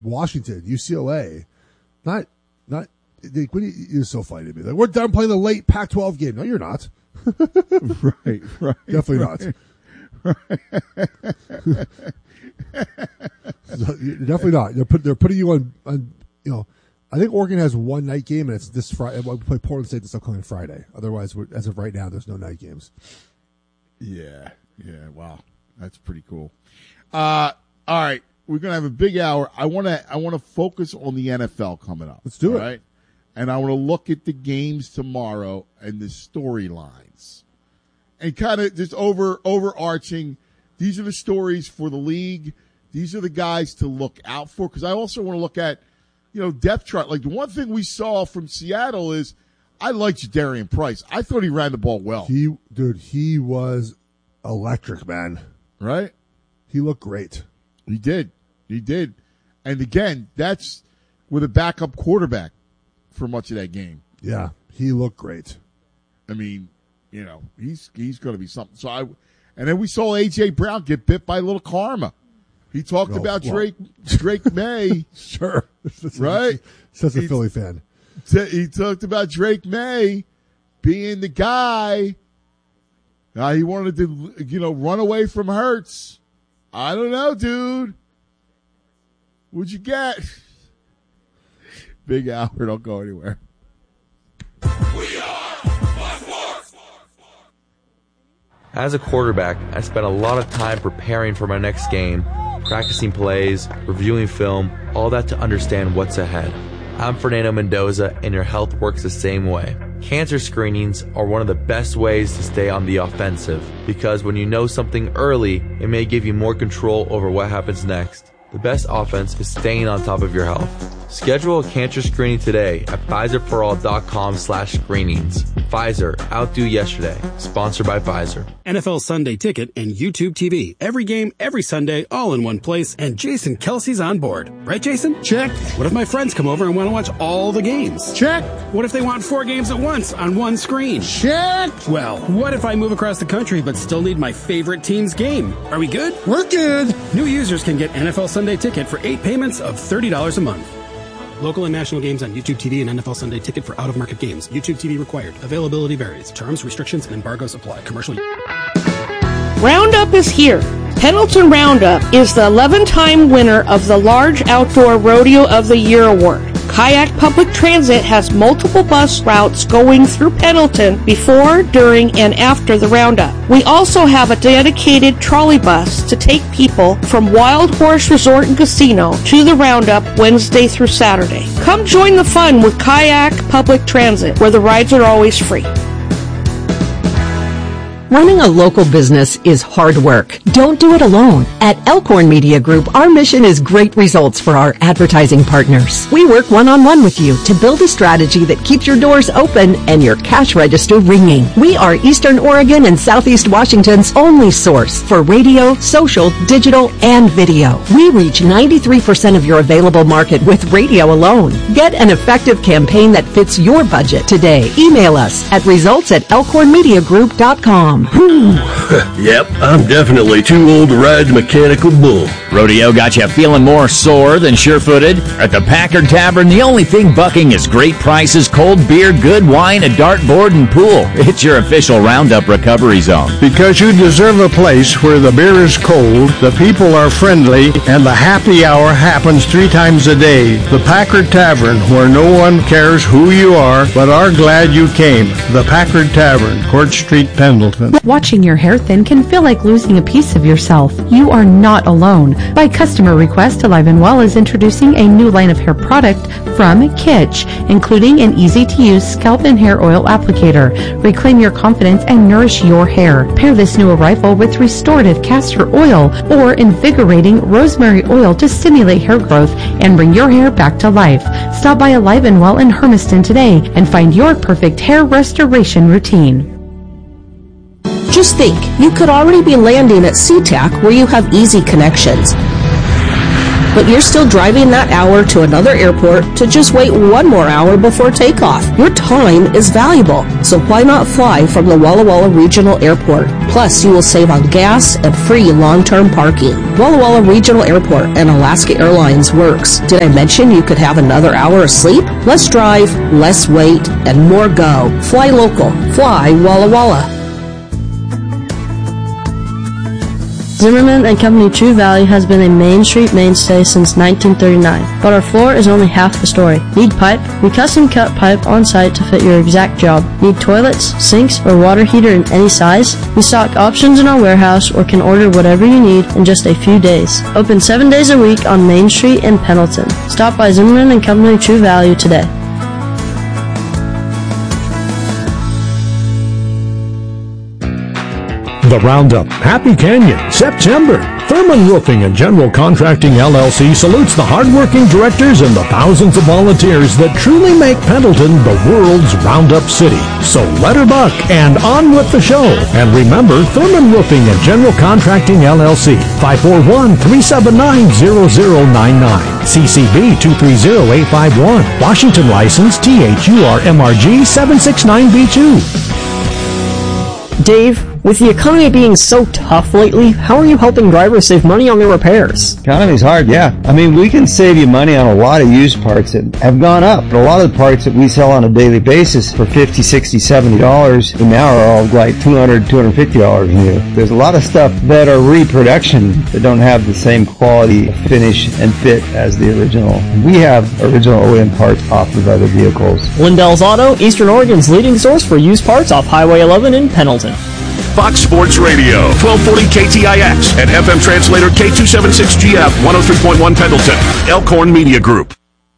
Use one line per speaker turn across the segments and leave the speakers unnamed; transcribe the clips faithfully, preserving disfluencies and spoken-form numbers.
Washington, U C L A, not not. They, what do you, you're so funny to me. Like, we're done playing the late Pac twelve game. No, you're not.
right, right.
Definitely
right,
not. Right. So, definitely not. They're, put, they're putting you on, on, you know, I think Oregon has one night game, and it's this Friday. We play Portland State this upcoming Friday. Otherwise, we're, as of right now, there's no night games.
Yeah, yeah. Wow, that's pretty cool. Uh, all right, we're gonna have a big hour. I want to, I want to focus on the N F L coming up.
Let's do
all
it.
Right, and I want to look at the games tomorrow and the storylines, and kind of just over overarching. These are the stories for the league. These are the guys to look out for, because I also want to look at, you know, depth chart. Like, the one thing we saw from Seattle is I liked Jadarian Price. I thought he ran the ball well.
He, dude, he was electric, man.
Right?
He looked great.
He did. He did. And again, that's with a backup quarterback for much of that game.
Yeah, he looked great.
I mean, you know, he's he's going to be something. So I, and then we saw A J Brown get bit by little karma. He talked
Oh,
about
well.
Drake Drake May.
Sure.
Right?
Such a
He-
Philly fan.
T- he talked about Drake May being the guy. Uh, he wanted to, you know, run away from Hurts. I don't know, dude. What'd you get? Big Hour, don't go anywhere.
We are by force.
As a quarterback, I spent a lot of time preparing for my next game, practicing plays, reviewing film, all that to understand what's ahead. I'm Fernando Mendoza, and your health works the same way. Cancer screenings are one of the best ways to stay on the offensive, because when you know something early, it may give you more control over what happens next. The best offense is staying on top of your health. Schedule a cancer screening today at Pfizerforall.com slash screenings. Pfizer, outdo yesterday. Sponsored by Pfizer.
N F L Sunday Ticket and YouTube T V. Every game, every Sunday, all in one place. And Jason Kelsey's on board. Right, Jason?
Check.
What if my friends come over and want to watch all the games?
Check.
What if they want four games at once on one screen?
Check.
Well, what if I move across the country but still need my favorite team's game? Are we good?
We're good.
New users can get N F L Sunday Ticket for eight payments of thirty dollars a month. Local and national games on YouTube T V and N F L Sunday Ticket for out-of-market games. YouTube T V required. Availability varies. Terms, restrictions, and embargoes apply. Commercial.
Roundup is here. Pendleton Roundup is the eleven-time winner of the Large Outdoor Rodeo of the Year award. Kayak Public Transit has multiple bus routes going through Pendleton before, during, and after the Roundup. We also have a dedicated trolley bus to take people from Wild Horse Resort and Casino to the Roundup Wednesday through Saturday. Come join the fun with Kayak Public Transit, where the rides are always free.
Running a local business is hard work. Don't do it alone. At Elkhorn Media Group, our mission is great results for our advertising partners. We work one-on-one with you to build a strategy that keeps your doors open and your cash register ringing. We are Eastern Oregon and Southeast Washington's only source for radio, social, digital, and video. We reach ninety-three percent of your available market with radio alone. Get an effective campaign that fits your budget today. Email us at results at elkhorn media group dot com.
Yep, I'm definitely too old to ride the mechanical bull.
Rodeo got you feeling more sore than sure-footed? At the Packard Tavern, the only thing bucking is great prices, cold beer, good wine, a dartboard, and pool. It's your official Roundup recovery zone.
Because you deserve a place where the beer is cold, the people are friendly, and the happy hour happens three times a day. The Packard Tavern, where no one cares who you are, but are glad you came. The Packard Tavern, Court Street, Pendleton.
Watching your hair thin can feel like losing a piece of yourself. You are not alone. By customer request, Alive and Well is introducing a new line of hair product from Kitsch, including an easy-to-use scalp and hair oil applicator. Reclaim your confidence and nourish your hair. Pair this new arrival with restorative castor oil or invigorating rosemary oil to stimulate hair growth and bring your hair back to life. Stop by Alive and Well in Hermiston today and find your perfect hair restoration routine.
Just think, you could already be landing at SeaTac where you have easy connections. but you're still driving that hour to another airport to just wait one more hour before takeoff. Your time is valuable, so why not fly from the Walla Walla Regional Airport? Plus, you will save on gas and free long-term parking. Walla Walla Regional Airport and Alaska Airlines works. Did I mention you could have another hour of sleep? Less drive, less wait, and more go. Fly local. Fly Walla Walla.
Zimmerman and Company True Value has been a Main Street mainstay since nineteen thirty-nine, but our floor is only half the story. Need pipe? We custom cut pipe on site to fit your exact job. Need toilets, sinks, or water heater in any size? We stock options in our warehouse or can order whatever you need in just a few days. Open seven days a week on Main Street in Pendleton. Stop by Zimmerman and Company True Value today.
The Roundup, Happy Canyon, September. Thurman Roofing and General Contracting L L C salutes the hardworking directors and the thousands of volunteers that truly make Pendleton the world's Roundup city. So let her buck and on with the show. And remember, Thurman Roofing and General Contracting L L C, five four one, three seven nine, zero zero nine nine. C C B two three zero eight five one. Washington license T H U R M R G seven six nine B two.
Dave, with the economy being so tough lately, how are you helping drivers save money on their repairs?
Economy's hard, yeah. I mean, we can save you money on a lot of used parts that have gone up. But a lot of the parts that we sell on a daily basis for fifty, sixty, seventy dollars, and now are all like two hundred, two hundred fifty dollars new. There's a lot of stuff that are reproduction that don't have the same quality, finish, and fit as the original. We have original O E M parts off of other vehicles.
Lindell's Auto, Eastern Oregon's leading source for used parts off Highway eleven in Pendleton.
Fox Sports Radio, twelve forty K T I X, and F M translator K two seventy-six G F, one oh three point one Pendleton. Elkhorn Media Group.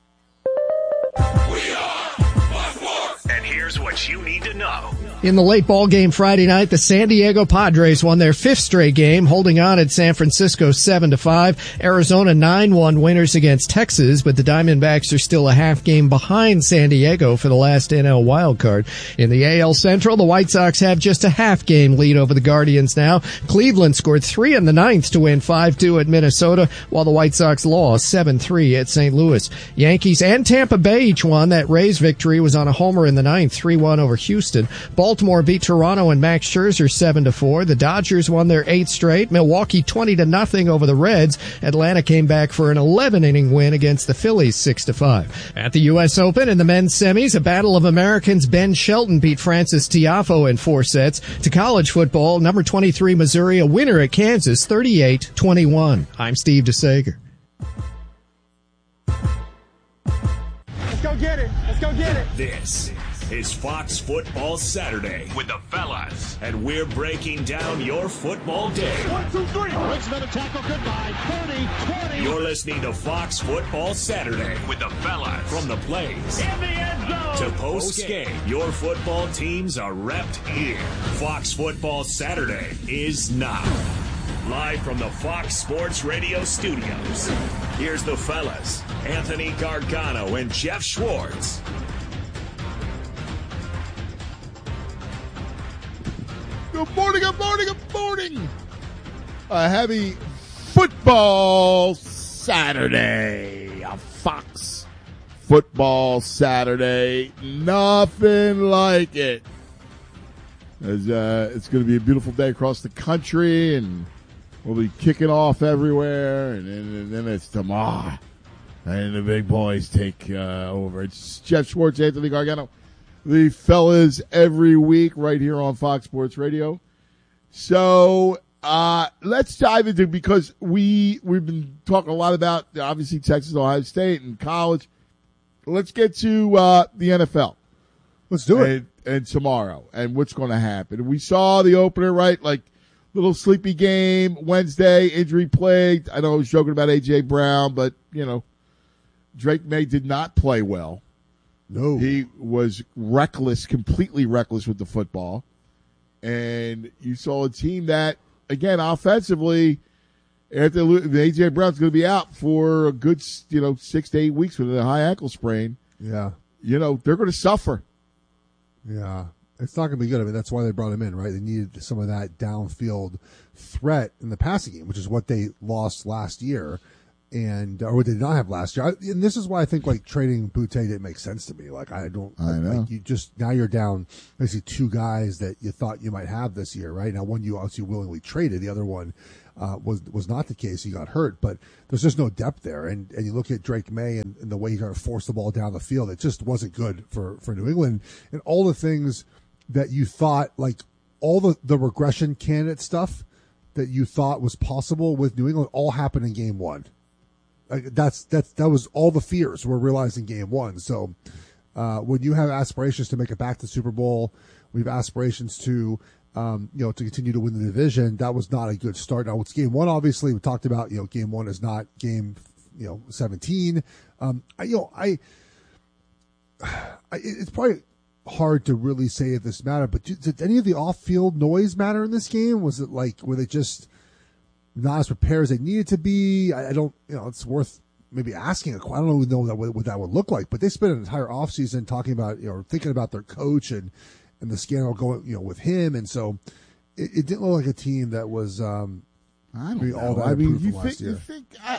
And here's what you need to know.
In the late ball game Friday night, the San Diego Padres won their fifth straight game, holding on at San Francisco seven to five. Arizona nine one winners against Texas, but the Diamondbacks are still a half game behind San Diego for the last N L wildcard. In the A L Central, the White Sox have just a half game lead over the Guardians now. Cleveland scored three in the ninth to win five two at Minnesota, while the White Sox lost seven three at Saint Louis. Yankees and Tampa Bay each won. That Rays victory was on a homer in the ninth, three one over Houston. Baltimore beat Toronto and Max Scherzer seven to four. The Dodgers won their eighth straight. Milwaukee twenty to nothing over the Reds. Atlanta came back for an eleven inning win against the Phillies six to five. At the U S Open in the men's semis, a battle of Americans. Ben Shelton beat Francis Tiafoe in four sets. To college football, number twenty-three Missouri a winner at Kansas thirty-eight twenty-one. I'm Steve DeSager.
Let's go get it. Let's go get it.
This is Fox Football Saturday with the fellas, and we're breaking down your football day.
One, two, three. Makes another tackle. Goodbye. thirty, twenty.
You're listening to Fox Football Saturday with the fellas. From the plays
in the end zone
to post game, your football teams are repped here. Fox Football Saturday is now. Live from the Fox Sports Radio studios, here's the fellas, Anthony Gargano and Jeff Schwartz.
Good morning, good morning, good morning. A heavy football Saturday. A Fox Football Saturday. Nothing like it. As, uh, it's going to be a beautiful day across the country, and we'll be kicking off everywhere, and, and, and then it's tomorrow. And the big boys take uh, over. It's Jeff Schwartz, Anthony Gargano. The fellas every week right here on Fox Sports Radio. So uh, let's dive into, because we, we've been talking a lot about, obviously, Texas, Ohio State, and college. Let's get to uh, the N F L.
Let's do it.
And, and tomorrow, and what's going to happen. We saw the opener, right? Like, little sleepy game Wednesday, injury plagued. I know I was joking about A J. Brown, but, you know, Drake May did not play well.
No.
He was reckless, completely reckless with the football. And you saw a team that, again, offensively, after A J. Brown's going to be out for a good, you know, six to eight weeks with a high ankle sprain.
Yeah.
You know, they're going to suffer.
Yeah. It's not going to be good. I mean, that's why they brought him in, right? They needed some of that downfield threat in the passing game, which is what they lost last year. and or what they did not have last year. I, and this is why I think like trading Butte didn't make sense to me. Like I don't,
I know.
like you just now you're down basically two guys that you thought you might have this year, right? Now one you obviously willingly traded, the other one uh, was was not the case. He got hurt, but there's just no depth there. And and you look at Drake May and, and the way he kind of forced the ball down the field, it just wasn't good for for New England. And all the things that you thought, like all the the regression candidate stuff that you thought was possible with New England, all happened in game one. Like that's that's that was all the fears were realized in game one. So uh, when you have aspirations to make it back to the Super Bowl, we have aspirations to um, you know to continue to win the division. That was not a good start. Now it's game one. Obviously, we talked about you know game one is not game you know seventeen. Um, I, you know I, I it's probably hard to really say if this mattered, but did, did any of the off-field noise matter in this game? Was it like were they just not as prepared as they needed to be? I, I don't, you know, it's worth maybe asking. A, I don't know, know that, what, what that would look like, but they spent an entire offseason talking about, you know, thinking about their coach and, and the scandal going, you know, with him. And so it, it didn't look like a team that was, um,
I don't know.
all that
I mean, you
last
think,
year.
you think, I,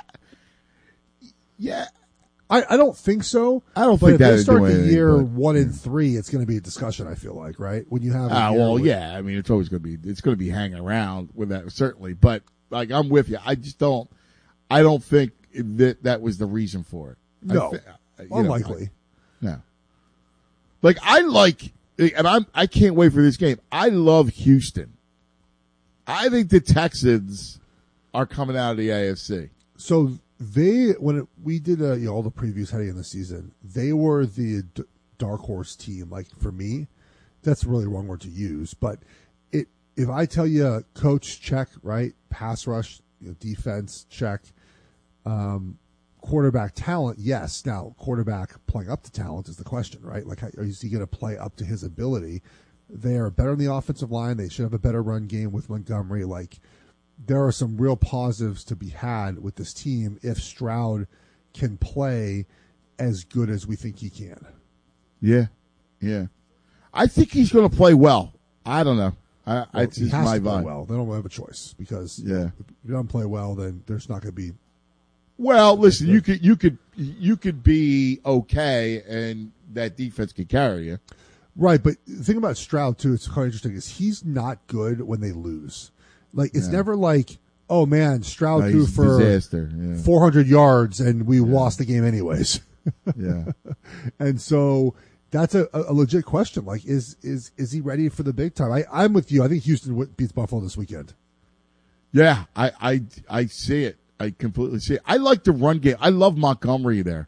yeah.
I, I don't think so.
I don't
but
think
if
that
they
would
start
do
the
anything,
year
but-
one and three, it's going to be a discussion. I feel like, right? When you have, a
Ah,
year
well,
with-
yeah. I mean, it's always going to be, it's going to be hanging around with that, certainly. But, like, I'm with you. I just don't, I don't think that that was the reason for it. I
No.
thi- you know,
Unlikely.
I- no. Like, I like, and I'm, I can't wait for this game. I love Houston. I think the Texans are coming out of the A F C.
So they, when it, we did uh, you know, all the previews heading in the season, they were the d- dark horse team. Like for me, that's really the wrong word to use. But it, if I tell you coach check, right, pass rush, you know, defense check, um, quarterback talent, yes. Now quarterback playing up to talent is the question, right? Like, how, is he going to play up to his ability? They are better on the offensive line. They should have a better run game with Montgomery. Like, there are some real positives to be had with this team if Stroud can play as good as we think he can.
Yeah. Yeah. I think he's going to play well. I don't know. I,
Well,
it's
he
just
has
my
to play
vibe.
well. They don't have a choice because
Yeah.
if you don't play well, then there's not going to be.
Well, listen, you could, you could, you could be okay, and that defense could carry you.
Right, but the thing about Stroud, too, it's quite interesting, is he's not good when they lose. Like, it's
Yeah.
never like, oh, man, Stroud
No,
threw
he's a
for
disaster, yeah.
four hundred yards and we lost the game anyways.
Yeah.
And so that's a, a legit question. Like, is is is he ready for the big time? I, I'm with you. I think Houston w- beats Buffalo this weekend.
Yeah, I, I, I see it. I completely see it. I like the run game. I love Montgomery there.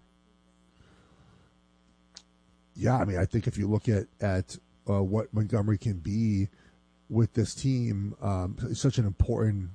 Yeah, I mean, I think if you look at at uh, what Montgomery can be with this team, um, it's such an important.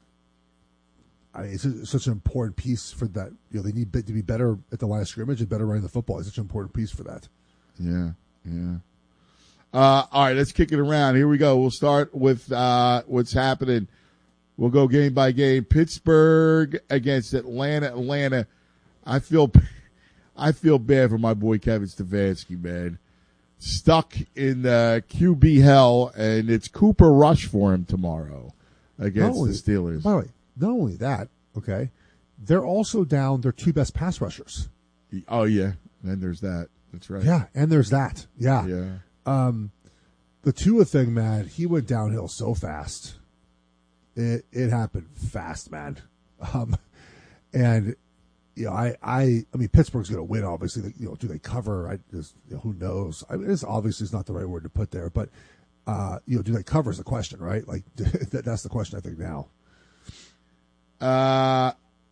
I mean, it's a- such an important piece for that. You know, they need to be better at the line of scrimmage and better running the football. It's such an important piece for that.
Yeah, yeah. Uh, all right, let's kick it around. Here we go. We'll start with uh, what's happening. We'll go game by game. Pittsburgh against Atlanta. Atlanta. I feel, I feel bad for my boy Kevin Stefanski, man. Stuck in uh, Q B hell, and it's Cooper Rush for him tomorrow against
Not only-
the Steelers.
By the way, not only that, okay, they're also down their two best pass rushers.
Oh yeah, then there's that. That's right.
Yeah, and there's that. Yeah.
Yeah.
Um, the Tua thing, man, he went downhill so fast. It it happened fast, man. Um, and you know, I I I mean, Pittsburgh's going to win. Obviously, you know, do they cover? I just you know, who knows? I mean, it's obviously is not the right word to put there, but uh, you know, do they cover is the question, right? Like that, that's the question I think now.
Uh,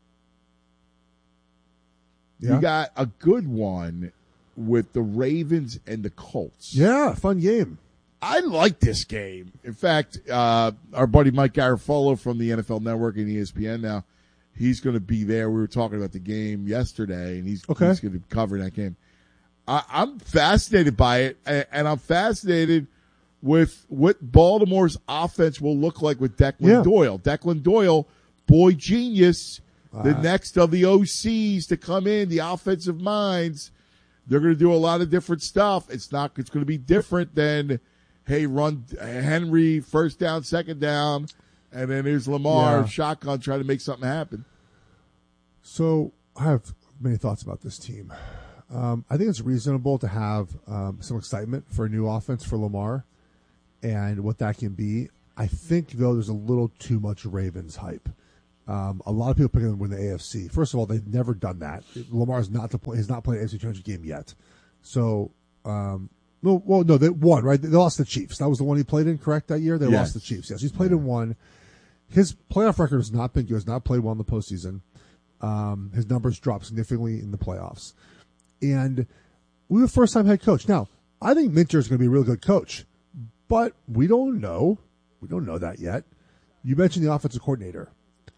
Yeah.
You got a good one with the Ravens and the Colts.
Yeah, fun game.
I like this game. In fact, uh, our buddy Mike Garafolo from the N F L Network and E S P N now, he's going to be there. We were talking about the game yesterday, and he's,
Okay.
he's going to cover that game. I, I'm fascinated by it, and, and I'm fascinated with what Baltimore's offense will look like with Declan
Yeah.
Doyle. Declan Doyle, boy genius, the
Uh,
next of the O Cs to come in, the offensive minds. They're going to do a lot of different stuff. It's not. It's going to be different than, hey, run Henry first down, second down, and then here's Lamar
Yeah.
shotgun trying to make something happen.
So I have many thoughts about this team. Um, I think it's reasonable to have um, some excitement for a new offense for Lamar and what that can be. I think, though, there's a little too much Ravens hype. Um, a lot of people picking them to win the A F C. First of all, they've never done that. Lamar's not to play, has not played an A F C Championship game yet. So, um, well, well, no, they won, right? They lost the Chiefs. That was the one he played in, correct, that year? They
yes.
lost the Chiefs. Yes, he's played in one. His playoff record has not been good. He has not played well in the postseason. Um, his numbers dropped significantly in the playoffs. And we were first-time head coach. Now, I think Minter is going to be a really good coach, but we don't know. We don't know that yet. You mentioned the offensive coordinator.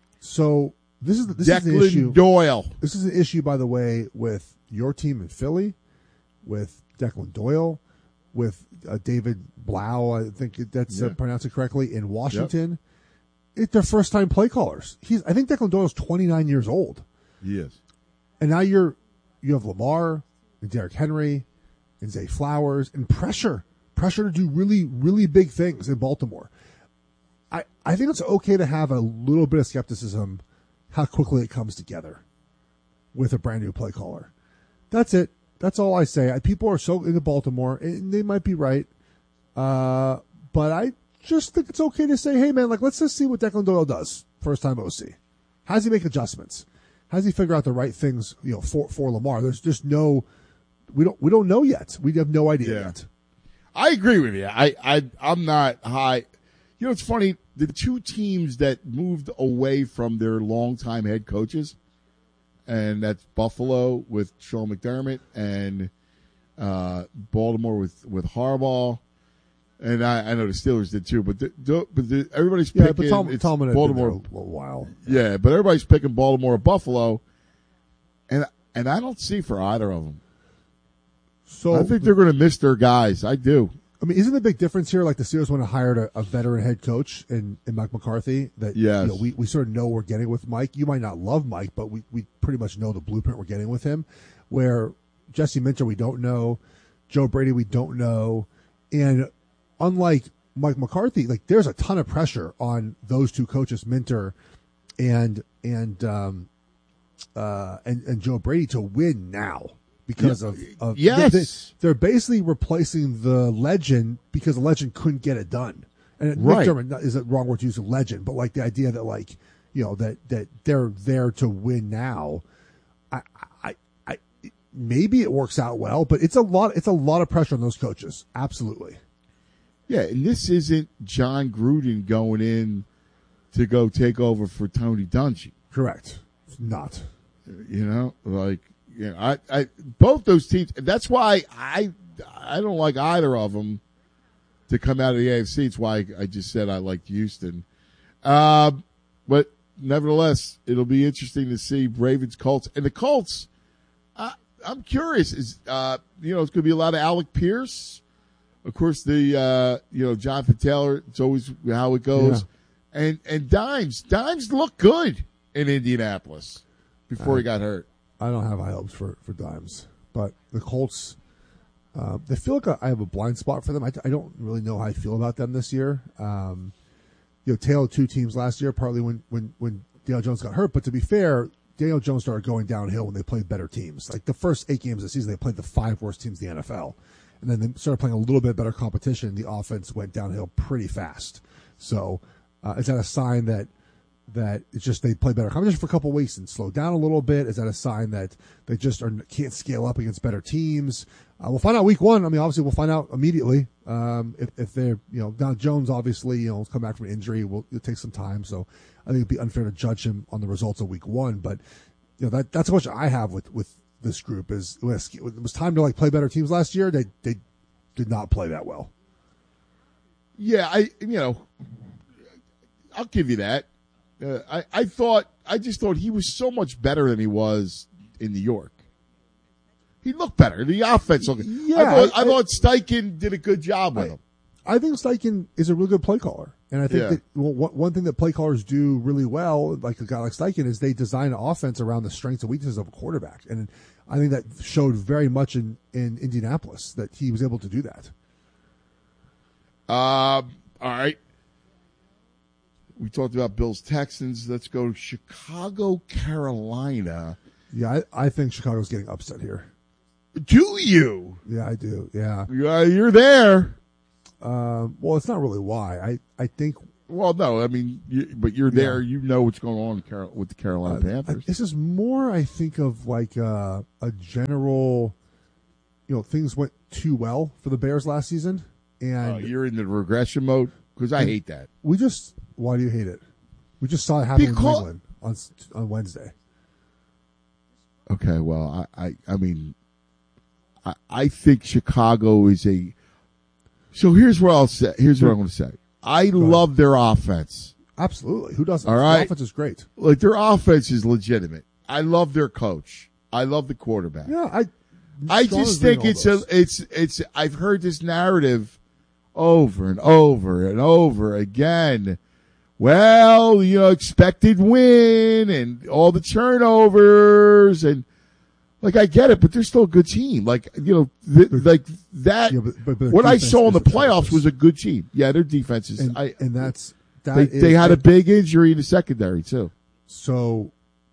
So this is this
Declan
is the issue.
Doyle.
This is an issue, by the way, with your team in Philly, with Declan Doyle, with uh, David Blau. I think that's
Yeah.
uh, pronounced it correctly in Washington. Yep. It's their first time play callers. He's I think Declan Doyle's twenty-nine years old.
He is.
And now you're you have Lamar and Derrick Henry and Zay Flowers and pressure pressure to do really really big things in Baltimore. I, I think it's okay to have a little bit of skepticism how quickly it comes together with a brand new play caller. That's it. That's all I say. I, people are so into Baltimore, and they might be right. Uh, but I just think it's okay to say, hey, man, like let's just see what Declan Doyle does first time O C. How does he make adjustments? How does he figure out the right things, you know, for, for Lamar? There's just no we don't we don't know yet. We have no idea
Yeah.
yet.
I agree with you. I, I I'm not high. You know, it's funny. The two teams that moved away from their longtime head coaches, and that's Buffalo with Sean McDermott and uh, Baltimore with, with Harbaugh. And I, I know the Steelers did too, but the, the, but the, everybody's
Yeah,
picking
but Tom,
it's
Tom had
Baltimore.
been there a little while.
Yeah, but everybody's picking Baltimore or Buffalo, and and I don't see for either of them.
So
I think they're going to miss their guys. I do.
I mean, isn't the big difference here? Like the Steelers went and hired a, a veteran head coach in, in Mike McCarthy. That
Yes.
you know, we we sort of know we're getting with Mike. You might not love Mike, but we, we pretty much know the blueprint we're getting with him. Where Jesse Minter, we don't know. Joe Brady, we don't know. And unlike Mike McCarthy, like there's a ton of pressure on those two coaches, Minter and and um, uh, and and Joe Brady, to win now. Because
Yeah.
of, of
Yes.
they, they're basically replacing the legend because the legend couldn't get it done. And
Right.
McDermott is a wrong word to use, a legend, but like the idea that like you know that that they're there to win now. I I I maybe it works out well, but it's a lot. It's a lot of pressure on those coaches. Absolutely.
Yeah, and this isn't John Gruden going in to go take over for Tony Dungy.
Correct. It's not.
You know, like. You know, I, I, both those teams. That's why I, I don't like either of them to come out of the A F C. It's why I just said I liked Houston. Uh, but nevertheless, it'll be interesting to see Ravens Colts and the Colts. I, I'm curious. Is uh, you know, it's going to be a lot of Alec Pierce. Of course, the uh, you know Jonathan Taylor. It's always how it goes.
Yeah.
And and Dimes, Dimes looked good in Indianapolis before
Uh,
he got hurt.
I don't have high hopes for, for Dimes, but the Colts, uh, they feel like I have a blind spot for them. I, I don't really know how I feel about them this year. Um, you know, Taylor two teams last year, partly when, when, when Daniel Jones got hurt. But to be fair, Daniel Jones started going downhill when they played better teams. Like the first eight games of the season, they played the five worst teams in the N F L. And then they started playing a little bit better competition. The offense went downhill pretty fast. So uh, is that a sign that that it's just they play better competition for a couple of weeks and slow down a little bit? Is that a sign that they just are, can't scale up against better teams? Uh, we'll find out week one. I mean, obviously, we'll find out immediately um, if, if they're, you know, now Jones obviously, you know, come back from an injury. Will it'll take some time, so I think it'd be unfair to judge him on the results of week one. But you know, that that's a question I have with with this group is when it was time to like play better teams last year. They they did not play that well.
Yeah, I you know, I'll give you that. Uh, I, I thought, I just thought he was so much better than he was in New York. He looked better. The offense looked.
Yeah,
I thought, I,
I-
thought Steichen did a good job with
I-
him.
I think Steichen is a really good play caller. And I think
Yeah.
that well, one one thing that play callers do really well, like a guy like Steichen, is they design an offense around the strengths and weaknesses of a quarterback. And I think that showed very much in, in Indianapolis that he was able to do that.
Um, all right. We talked about Bills Texans. Let's go to Chicago, Carolina.
Yeah, I, I think Chicago's getting upset here.
Do you?
Yeah, I do. Yeah,
uh, you're there.
Um, well, it's not really why. I, I think.
Well, no, I mean, you, but you're there. Yeah. You know what's going on Carol, with the Carolina uh, Panthers.
I, this is more, I think, of like a, a general. You know, things went too well for the Bears last season, and
uh, you're in the regression mode because I hate that.
We just. Why do you hate it? We just saw it happen
because,
in New England on on Wednesday.
Okay, well, I, I, I mean, I, I think Chicago is a. So here's what I'll say. Here's what I'm going to say. I love their offense.
Absolutely, who doesn't?
All right,
their offense is great.
Like their offense is legitimate. I love their coach. I love the quarterback.
Yeah, I.
I just think it's a, it's it's. I've heard this narrative over and over and over again. Well, you know, expected win and all the turnovers and like I get it, but they're still a good team. Like you know, th- like that. Yeah, but, but what I saw in the playoffs was a good team. Yeah, their defense is.
And,
I,
and that's that.
They,
is,
they had a big injury in the secondary too.
So,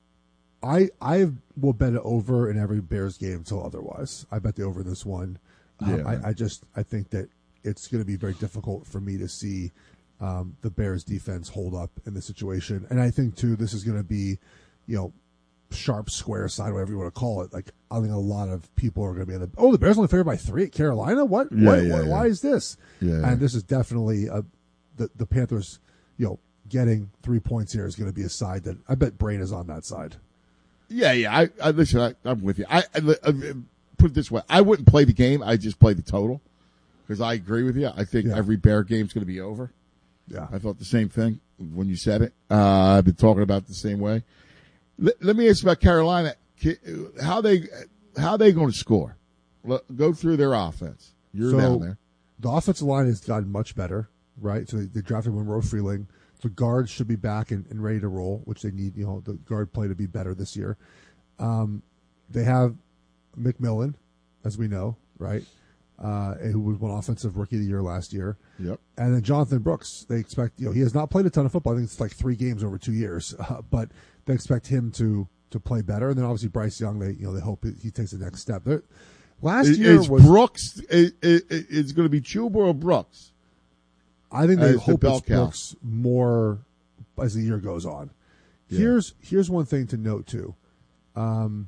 I I will bet it over in every Bears game until otherwise. I bet the over in this one. Um,
Yeah.
I, I just I think that it's going to be very difficult for me to see. Um, the Bears defense hold up in this situation. And I think, too, this is going to be, you know, sharp square side, whatever you want to call it. Like, I think a lot of people are going to be in the, oh, the Bears only favored by three at Carolina? What?
Yeah,
what,
yeah,
what
yeah.
Why is this?
Yeah.
And this is definitely a, the, the Panthers, you know, getting three points here is going to be a side that I bet Brain is on that side.
Yeah, yeah. I, I listen. I, I'm with you. I, I, I put it this way: I wouldn't play the game. I just play the total because I agree with you. I think
Yeah.
every Bear game's going to be over.
Yeah,
I thought the same thing when you said it. Uh, I've been talking about it the same way. Let, let me ask you about Carolina. How they how they going to score? Look, go through their offense. You're
so,
down there.
The offensive line has gotten much better, right? So they, they drafted Monroe Freeling. The guards should be back and, and ready to roll, which they need, you know, the guard play to be better this year. Um, they have McMillan, as we know, right? Uh, who was one offensive rookie of the year last year.
Yep.
And then Jonathan Brooks, they expect, you know, he has not played a ton of football. I think it's like three games over two years, uh, but they expect him to to play better. And then obviously Bryce Young, they you know they hope he takes the next step. They're, last
Is,
year
is
was
Brooks. It, it, it's going to be Chuba or Brooks.
I think they
As the
hope
bell
it's
cow.
Brooks more as the year goes on.
Yeah.
Here's here's one thing to note too, um,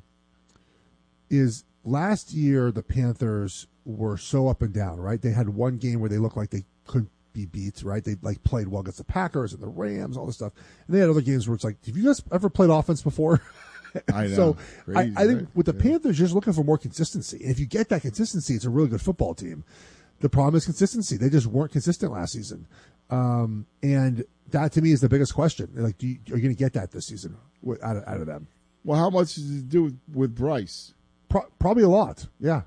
is last year the Panthers were so up and down, right? They had one game where they looked like they couldn't be beat, right? They like played well against the Packers and the Rams, all this stuff, and they had other games where it's like, have you guys ever played offense before?
I know.
So
Crazy,
I, I think
right?
with the
Yeah.
Panthers, you're just looking for more consistency. And if you get that consistency, it's a really good football team. The problem is consistency. They just weren't consistent last season. Um, and that to me is the biggest question. Like, do you, are you going to get that this season wi- out of, out of them?
Well, how much does it do with, with Bryce?
Pro- probably a lot. Yeah.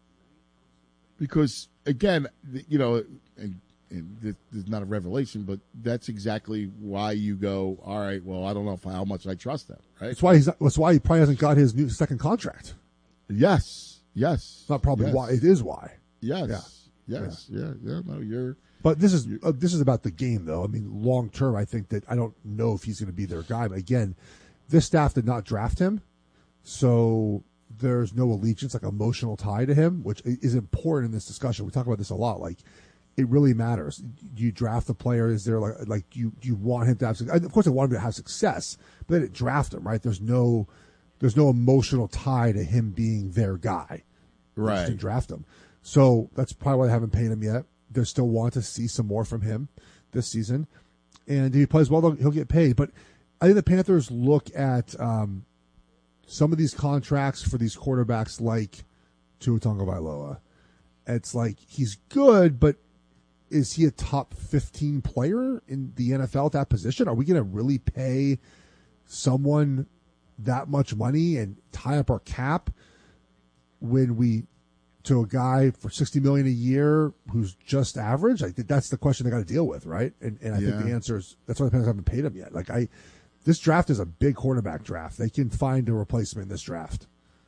Because again, th- you know, and, and this this is not a revelation, but that's exactly why you go. All right, well, I don't know if, how much I trust them. Right?
That's why he's. Not, that's why he probably hasn't got his new second contract.
Yes. Yes.
It's not probably
yes.
why. It is why.
Yes. Yes. Yeah. Yeah. No, you're.
But this is uh, this is about the game, though. I mean, long term, I think that I don't know if he's going to be their guy. But again, this staff did not draft him, so there's no allegiance, like emotional tie to him, which i- is important in this discussion. We talk about this a lot. Like, it really matters. Do you draft the player? Is there like like do you do you want him to have? suc- Of course, I want him to have success, but they didn't draft him, right? There's no there's no emotional tie to him being their guy. They just
Right.
didn't draft him, so that's probably why they haven't paid him yet. They still want to see some more from him this season, and if he plays well, they'll- he'll get paid. But I think the Panthers look at um, some of these contracts for these quarterbacks like Tua Tagovailoa. It's like he's good, but is he a top fifteen player in the N F L at that position? Are we going to really pay someone that much money and tie up our cap when we to a guy for sixty million dollars a year who's just average? I think that's the question they got to deal with, right? And and I
Yeah.
think the answer is that's why the Panthers haven't paid him yet. Like I, this draft is a big quarterback draft. They can find a replacement in this draft.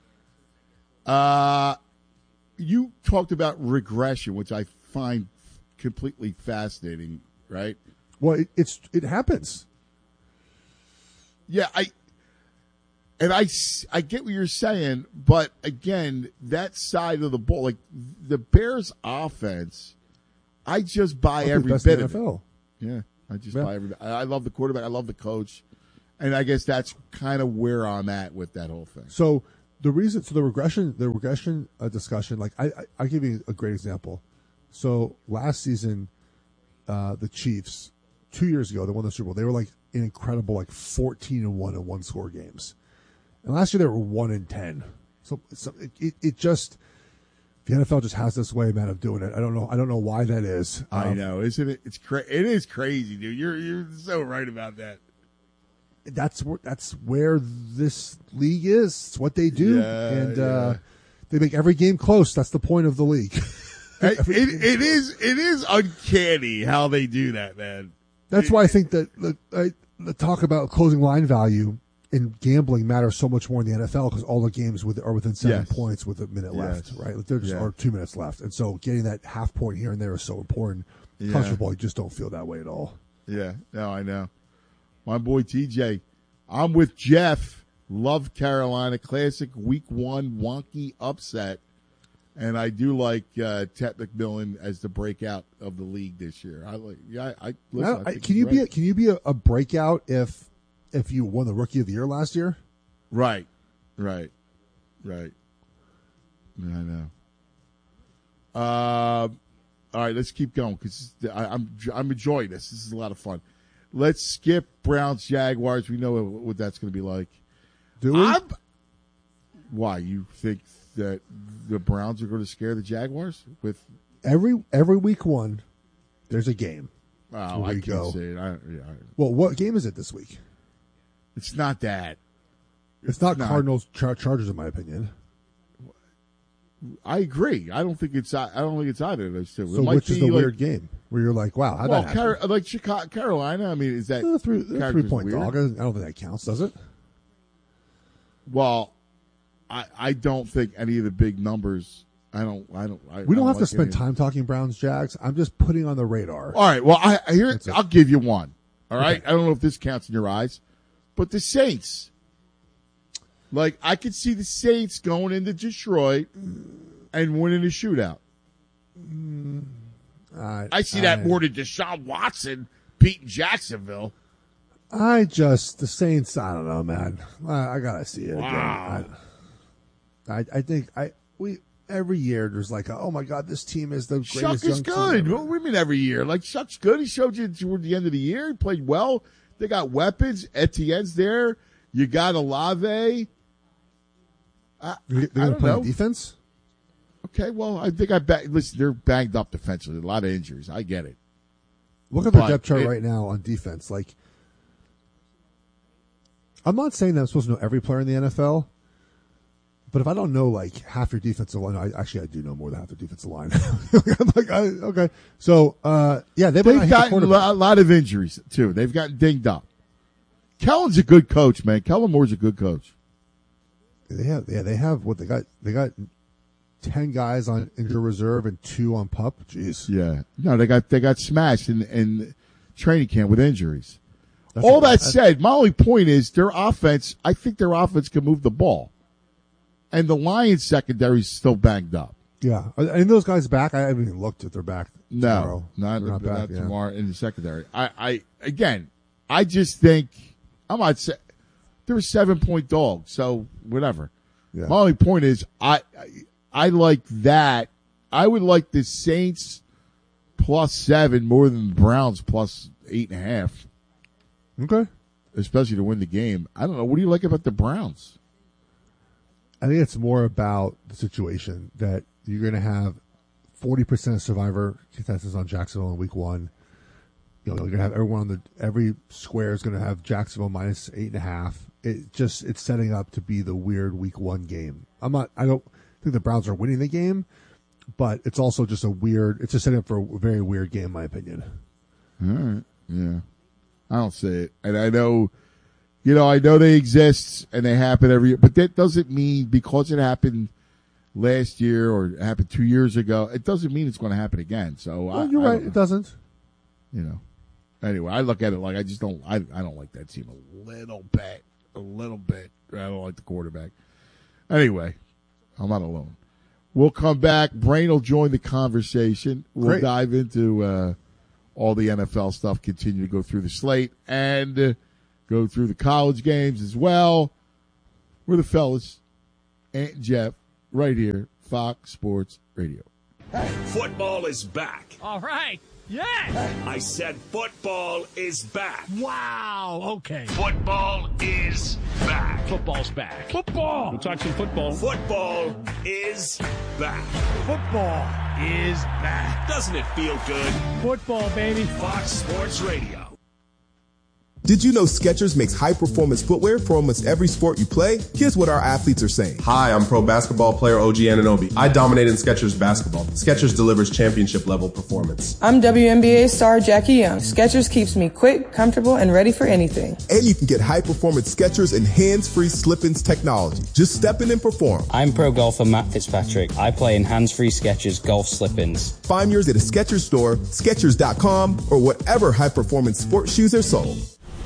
Uh, you talked about regression, which I find completely fascinating, right?
Well, it, it's it happens.
Yeah, I and I, I get what you're saying, but again, that side of the ball, like the Bears' offense, I just buy every bit of it. Yeah, I just yeah. buy every. I, I love the quarterback. I love the coach, and I guess that's kind of where I'm at with that whole thing.
So the reason, so the regression, the regression uh, discussion, like I, I, I'll give you a great example. So last season, uh, the Chiefs, two years ago, they won the Super Bowl. They were like an incredible, like fourteen and one in one score games. And last year they were one and ten. So, so it, it, it just, the N F L just has this way, man, of doing it. I don't know. I don't know why that is. Um,
I know, isn't it? It's cra- It is crazy, dude. You're you're so right about that.
That's where that's where this league is. It's what they do,
yeah,
and
yeah.
Uh, they make every game close. That's the point of the league.
it, it, it is it is uncanny how they do that, man.
That's
it,
why I think that the, I, the talk about closing line value in gambling matters so much more in the N F L because all the games with, are within seven
yes.
points with a minute
yes.
left, right? Like there just
yeah.
are two minutes left, and so getting that half point here and there is so important.
Yeah.
College football, you just don't feel that way at all.
Yeah, no, I know. My boy T J, I'm with Jeff. Love Carolina. Classic week one wonky upset. And I do like uh, Ted McMillan as the breakout of the league this year. I like, yeah, I, I, listen,
I,
I
I, can you
right.
be a, can you be a, a breakout if if you won the Rookie of the Year last year?
Right, right, right. I know. Uh, all right, let's keep going because I'm I'm enjoying this. This is a lot of fun. Let's skip Browns Jaguars. We know what, what that's going to be like.
Do we?
I'm, why you think that the Browns are going to scare the Jaguars with
every every week one? There's a game.
Oh, I can't
go.
say it. I, yeah, I,
well, what game is it this week?
It's not that.
It's, it's not, not Cardinals Char- Chargers, in my opinion.
I agree. I don't think it's. I don't think it's either of those two.
So, which is the like, weird game where you're like, "Wow, how
well,
that happen?"
Car- like Chicago, Carolina. I mean, is that
uh, three, three point
weird?
dog? I don't think that counts, does it?
Well, I I don't think any of the big numbers. I don't. I don't. I,
we don't
I don't
have
like
to spend time talking Browns Jags. I'm just putting on the radar.
All right. Well, I, I here
That's
I'll it. give you one. All right.
Okay.
I don't know if this counts in your eyes, but the Saints. Like I could see the Saints going into Detroit and winning a shootout.
Mm, I,
I see that
I,
more than Deshaun Watson beating Jacksonville.
I just the Saints. I don't know, man. I, I gotta see it
wow.
again. I, I, I think I we every year there's like, a, oh my god, this team is the greatest.
Shuck is
young
good.
Team
What do you mean every year? Like Shuck's good. He showed you toward the end of the year. He played well. They got weapons. Etienne's there. You got Olave. I,
They're
I
going to
don't
play
know.
on defense.
Okay, well, I think I ba- listen. They're banged up defensively. A lot of injuries. I get it.
Look at their
But
depth chart
it-
right now on defense. Like, I'm not saying that I'm supposed to know every player in the N F L, but if I don't know like half your defensive line, I, actually I do know more than half the defensive line. I'm like, I, okay, so uh, yeah, they
They've
the
gotten a lot of injuries too. They've gotten dinged up. Kellen's a good coach, man. Kellen Moore's a good coach.
They have, yeah, they have what they got. They got ten guys on injured reserve and two on pup. Jeez.
Yeah, no, they got they got smashed in, in training camp with injuries.
That's
All that
that's,
said, my only point is their offense. I think their offense can move the ball, and the Lions secondary is still banged up.
Yeah, are any of those guys back? I haven't even looked at their back.
No,
tomorrow.
not,
They're
not,
back,
not
yeah.
tomorrow in the secondary. I, I again, I just think I'm not saying they're a seven point dog, so whatever.
Yeah.
My only point is I, I I like that. I would like the Saints plus seven more than the Browns plus eight and a half.
Okay.
Especially to win the game. I don't know. What do you like about the Browns?
I think it's more about the situation that you're going to have forty percent of Survivor contestants on Jacksonville in week one. You know, you're going to have everyone on the every square is going to have Jacksonville minus eight and a half. It just it's setting up to be the weird week one game. I'm not. I don't think the Browns are winning the game, but it's also just a weird. It's just setting up for a very weird game, in my opinion.
All right. Yeah. I don't see it. And I know, you know, I know they exist and they happen every year, but that doesn't mean because it happened last year or it happened two years ago, it doesn't mean it's going to happen again. So
Well,
I,
you're
I
right.
don't know.
It doesn't.
You know, Anyway, I look at it like I just don't. I I don't like that team a little bit, a little bit. I don't like the quarterback. Anyway, I'm not alone. We'll come back. Brain will join the conversation. We'll
Great.
dive into uh, all the N F L stuff. Continue to go through the slate and uh, go through the college games as well. We're the fellas, Ant and Jeff, right here, Fox Sports Radio.
Football is back.
All right. Yeah.
I said football is back.
Wow. Okay.
Football is back.
Football's back. Football. We'll talk some football.
Football is back.
Football is back.
Doesn't it feel good?
Football, baby.
Fox Sports Radio.
Did you know Skechers makes high-performance footwear for almost every sport you play? Here's what our athletes are saying. Hi, I'm pro basketball player O G Anunoby. I dominate in Skechers basketball. Skechers delivers championship-level performance.
I'm W N B A star Jackie Young. Skechers keeps me quick, comfortable, and ready for anything.
And you can get high-performance Skechers and hands-free slip-ins technology. Just step in and perform.
I'm pro golfer Matt Fitzpatrick. I play in hands-free Skechers golf slip-ins.
Find yours at a Skechers store, Skechers dot com, or whatever high-performance sports shoes are sold.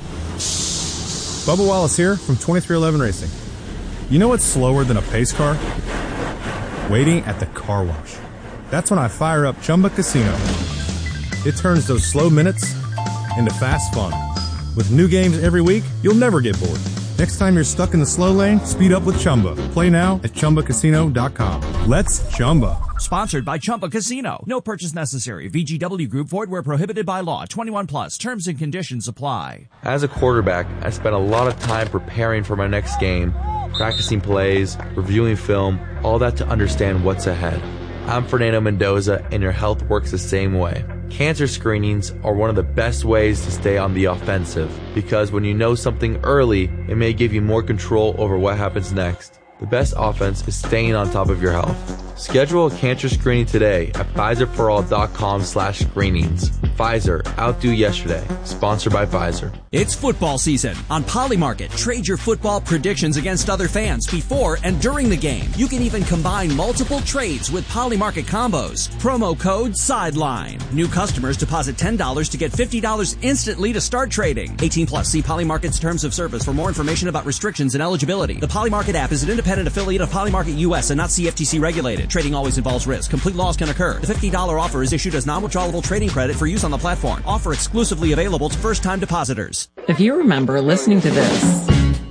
Bubba Wallace here from twenty-three eleven Racing. You know what's slower than a pace car? Waiting at the car wash. That's when I fire up Chumba Casino. It turns those slow minutes into fast fun. With new games every week, you'll never get bored. Next time you're stuck in the slow lane, speed up with Chumba. Play now at Chumba Casino dot com. Let's Chumba.
Sponsored by Chumba Casino. No purchase necessary. V G W Group. Void where prohibited by law. twenty-one plus. Terms and conditions apply.
As a quarterback, I spent a lot of time preparing for my next game, practicing plays, reviewing film, all that to understand what's ahead. I'm Fernando Mendoza, and your health works the same way. Cancer screenings are one of the best ways to stay on the offensive, because when you know something early, it may give you more control over what happens next. The best offense is staying on top of your health. Schedule a cancer screening today at Pfizer for all dot com slash screenings. Pfizer, outdo yesterday. Sponsored by Pfizer.
It's football season. On Polymarket, trade your football predictions against other fans before and during the game. You can even combine multiple trades with Polymarket combos. Promo code SIDELINE. New customers deposit ten dollars to get fifty dollars instantly to start trading. eighteen plus. See Polymarket's terms of service for more information about restrictions and eligibility. The Polymarket app is an independent affiliate of Polymarket U S and not C F T C regulated. Trading always involves risk. Complete loss can occur. The fifty dollars offer is issued as non-withdrawable trading credit for use on the platform. Offer exclusively available to first-time depositors.
If you remember listening to this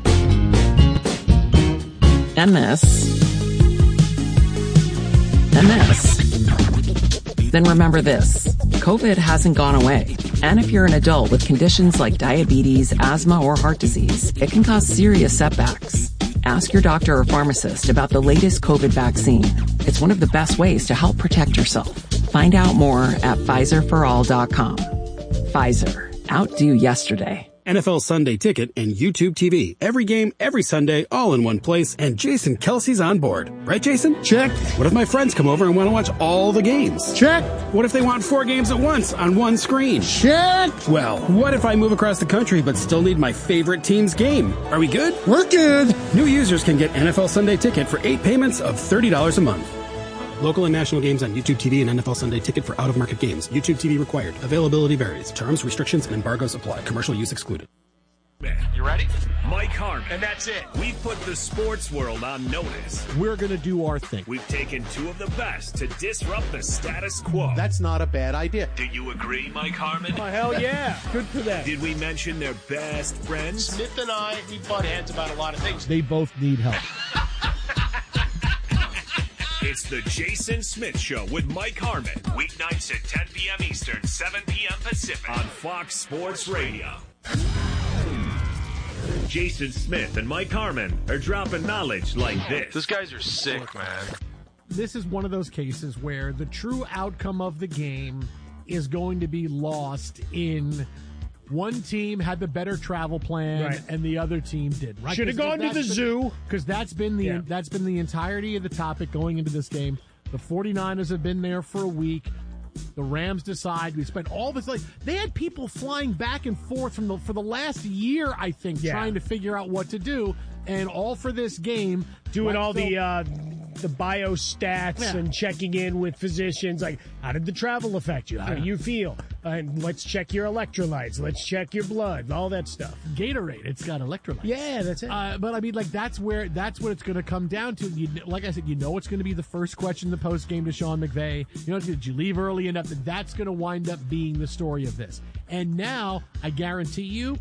and this and this, then remember this. COVID hasn't gone away. And if you're an adult with conditions like diabetes, asthma, or heart disease, it can cause serious setbacks. Ask your doctor or pharmacist about the latest COVID vaccine. It's one of the best ways to help protect yourself. Find out more at Pfizer for all dot com. Pfizer. Outdo yesterday.
N F L Sunday Ticket and YouTube T V. Every game, every Sunday, all in one place, and Jason Kelsey's on board. Right, Jason?
Check.
What if my friends come over and want to watch all the games?
Check.
What if they want four games at once on one screen?
Check.
Well, what if I move across the country but still need my favorite team's game? Are we good?
We're good.
New users can get N F L Sunday Ticket for eight payments of thirty dollars a month. Local and national games on YouTube T V and N F L Sunday Ticket for out-of-market games. YouTube T V required. Availability varies. Terms, restrictions, and embargoes apply. Commercial use excluded.
You ready? Mike Harmon. And that's it. We've put the sports world on notice.
We're going to do our thing.
We've taken two of the best to disrupt the status quo.
That's not a bad idea.
Do you agree, Mike Harmon?
Oh, hell yeah. Good for them.
Did we mention their best friends?
Smith and I, we butt heads about a lot of things.
They both need help.
It's the Jason Smith Show with Mike Harmon. Weeknights at ten p.m. Eastern, seven p.m. Pacific. On Fox Sports Radio. Jason Smith and Mike Harmon are dropping knowledge like this.
Those guys are sick, man.
This is one of those cases where the true outcome of the game is going to be lost in one team had the better travel plan
right.
and the other team did. Right?
Should have gone to the
been,
zoo.
Because that's been the
yeah.
that's been the entirety of the topic going into this game. The 49ers have been there for a week. The Rams decide. We spent all this like they had people flying back and forth from the for the last year, I think,
yeah.
trying to figure out what to do, and all for this game.
Doing
right,
all
so,
the uh,
the biostats
Yeah.
and checking in with physicians, like how did the travel affect you? How do
Yeah.
you feel? And let's check your electrolytes. Let's check your blood. All that stuff.
Gatorade, it's got electrolytes.
Yeah, that's it.
Uh, but I mean, like that's where that's what it's going to come down to. You, like I said, you know, it's going to be the first question in the post game to Sean McVay. You know, did you leave early enough? That that's going to wind up being the story of this. And now, I guarantee you,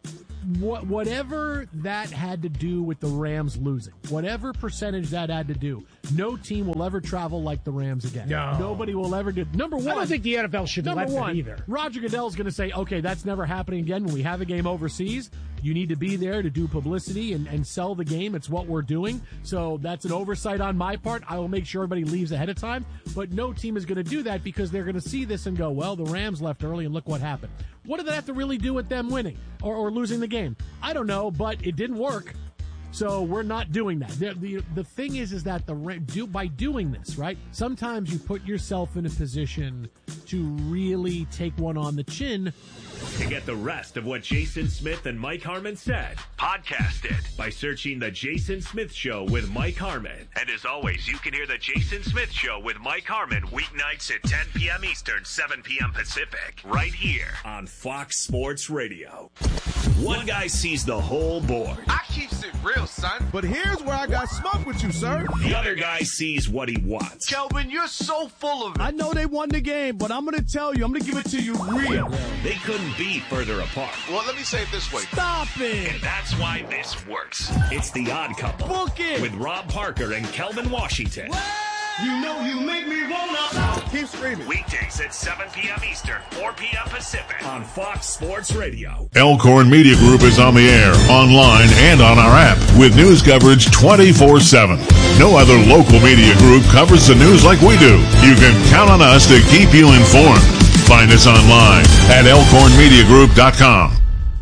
what whatever that had to do with the Rams losing, whatever percentage that had to do, no team will ever travel like the Rams again.
No.
Nobody will ever do. Number one,
I don't think the N F L should
number
let
one
that either.
Roger Goodell's going to say, okay, that's never happening again. When we have a game overseas, you need to be there to do publicity and, and sell the game. It's what we're doing. So that's an oversight on my part. I will make sure everybody leaves ahead of time. But no team is going to do that because they're going to see this and go, well, the Rams left early and look what happened. What did that have to really do with them winning or, or losing the game? I don't know, but it didn't work. So we're not doing that. The, the, the thing is, is that the do by doing this, right? Sometimes you put yourself in a position to really take one on the chin.
To get the rest of what Jason Smith and Mike Harmon said, podcast it by searching The Jason Smith Show with Mike Harmon. And as always, you can hear The Jason Smith Show with Mike Harmon weeknights at ten p.m. Eastern, seven p.m. Pacific, right here on Fox Sports Radio. One guy sees the whole board.
I keeps it real, son. But here's where I got smoke with you, sir.
The other guy sees what he wants.
Kelvin, you're so full of it.
I know they won the game, but I'm going to tell you, I'm going to give it to you real.
They couldn't be further apart.
Well, let me say it this way.
Stop it.
And that's why this works. It's The Odd Couple.
Book it.
With Rob Parker and Kelvin Washington.
You know you make me wanna. Keep screaming.
Weekdays at seven p.m. Eastern, four p.m. Pacific on Fox Sports Radio.
Elkhorn Media Group is on the air, online, and on our app with news coverage twenty-four seven. No other local media group covers the news like we do. You can count on us to keep you informed. Find us online at elkhorn media group dot com.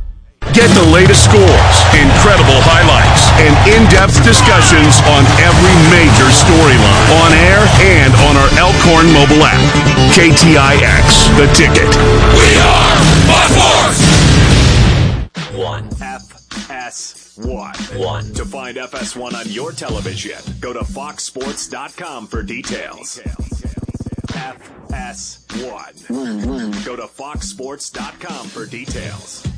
Get the latest scores, incredible highlights, and in-depth discussions on every major storyline on air and on our Elkhorn mobile app. K T I X, The Ticket. We are Fox Sports!
One. F S one. One. To find F S one on your television, go to fox sports dot com for details. F S one. One, one. Go to fox sports dot com for details.